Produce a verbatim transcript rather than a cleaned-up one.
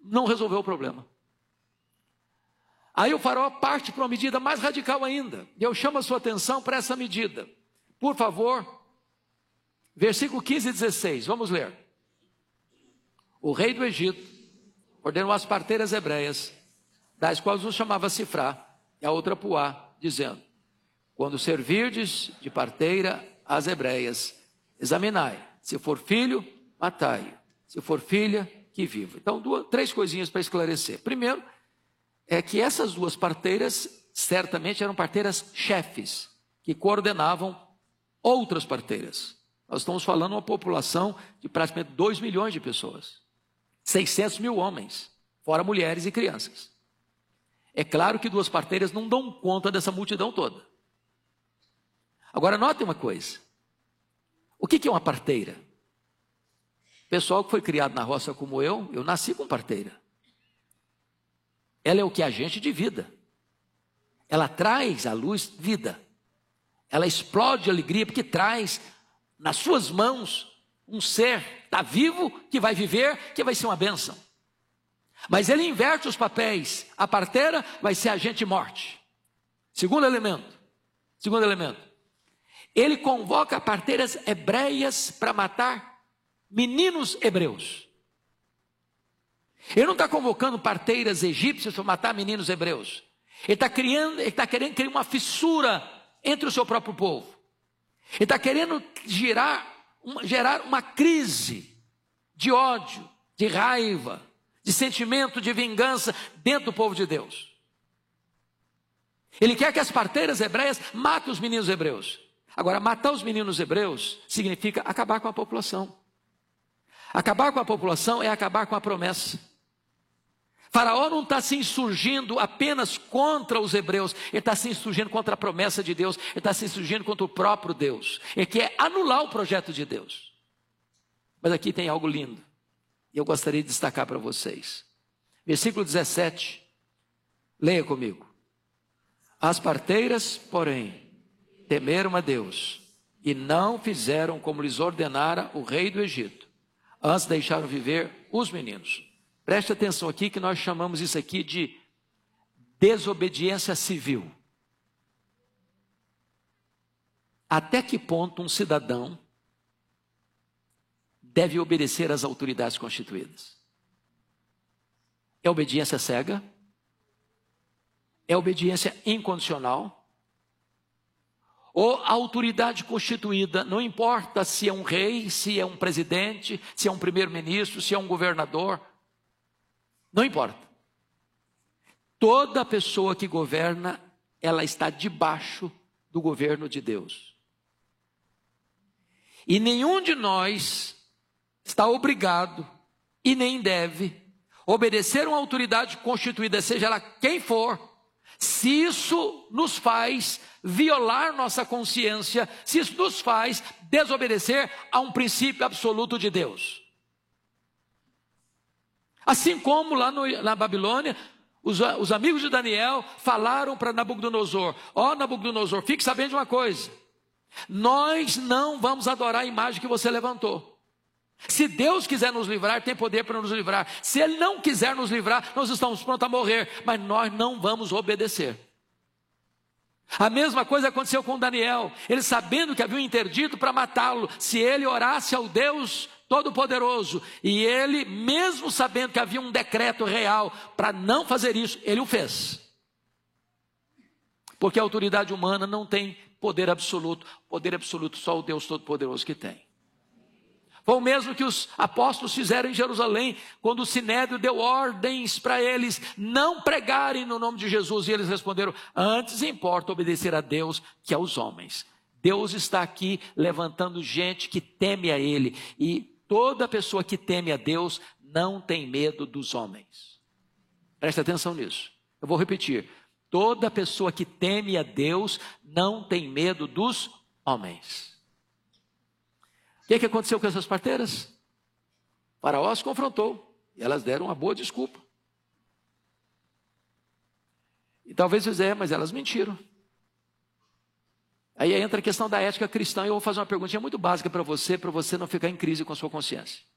não resolveu o problema. Aí o faraó parte para uma medida mais radical ainda. E eu chamo a sua atenção para essa medida. Por favor, versículo quinze e dezesseis, vamos ler. O rei do Egito ordenou as parteiras hebreias, das quais um chamava Sifrá e a outra Puá, dizendo: quando servirdes de parteira às hebreias, examinai, se for filho, matai, se for filha, que viva. Então, duas, três coisinhas para esclarecer. Primeiro, é que essas duas parteiras, certamente eram parteiras chefes, que coordenavam outras parteiras. Nós estamos falando de uma população de praticamente dois milhões de pessoas, seiscentos mil homens, fora mulheres e crianças. É claro que duas parteiras não dão conta dessa multidão toda. Agora, note uma coisa. O que é uma parteira? Pessoal que foi criado na roça como eu, eu nasci com parteira. Ela é o que? Agente de vida. Ela traz à luz vida. Ela explode alegria porque traz nas suas mãos um ser, está vivo, que vai viver, que vai ser uma bênção. Mas ele inverte os papéis. A parteira vai ser agente de morte. Segundo elemento. Segundo elemento. Ele convoca parteiras hebreias para matar meninos hebreus. Ele não está convocando parteiras egípcias para matar meninos hebreus. Ele está criando, ele está querendo criar uma fissura entre o seu próprio povo. Ele está querendo gerar uma, gerar uma crise de ódio, de raiva, de sentimento de vingança dentro do povo de Deus. Ele quer que as parteiras hebreias matem os meninos hebreus. Agora, matar os meninos hebreus significa acabar com a população. Acabar com a população é acabar com a promessa. Faraó não está se insurgindo apenas contra os hebreus, ele está se insurgindo contra a promessa de Deus, ele está se insurgindo contra o próprio Deus. Ele quer anular o projeto de Deus. Mas aqui tem algo lindo, e eu gostaria de destacar para vocês. Versículo dezessete, leia comigo. As parteiras, porém, temeram a Deus, e não fizeram como lhes ordenara o rei do Egito. Antes deixaram viver os meninos. Preste atenção aqui que nós chamamos isso aqui de desobediência civil. Até que ponto um cidadão deve obedecer às autoridades constituídas? É obediência cega? É obediência incondicional? Ou a autoridade constituída, não importa se é um rei, se é um presidente, se é um primeiro-ministro, se é um governador, não importa. Toda pessoa que governa, ela está debaixo do governo de Deus. E nenhum de nós está obrigado e nem deve obedecer uma autoridade constituída, seja ela quem for, se isso nos faz violar nossa consciência, se isso nos faz desobedecer a um princípio absoluto de Deus. Assim como lá no, na Babilônia, os, os amigos de Daniel falaram para Nabucodonosor: ó oh, Nabucodonosor, fique sabendo de uma coisa, nós não vamos adorar a imagem que você levantou. Se Deus quiser nos livrar, tem poder para nos livrar. Se Ele não quiser nos livrar, nós estamos prontos a morrer, mas nós não vamos obedecer. A mesma coisa aconteceu com Daniel. Ele, sabendo que havia um interdito para matá-lo, se ele orasse ao Deus Todo-Poderoso, e ele, mesmo sabendo que havia um decreto real para não fazer isso, ele o fez. Porque a autoridade humana não tem poder absoluto. Poder absoluto só o Deus Todo-Poderoso que tem. Foi o mesmo que os apóstolos fizeram em Jerusalém, quando o Sinédrio deu ordens para eles não pregarem no nome de Jesus, e eles responderam: antes importa obedecer a Deus que aos homens. Deus está aqui levantando gente que teme a Ele, e toda pessoa que teme a Deus não tem medo dos homens. Preste atenção nisso. Eu vou repetir. Toda pessoa que teme a Deus não tem medo dos homens. O que, que aconteceu com essas parteiras? O faraó as confrontou, e elas deram uma boa desculpa. E talvez você, mas elas mentiram. Aí entra a questão da ética cristã, e eu vou fazer uma perguntinha muito básica para você, para você não ficar em crise com a sua consciência.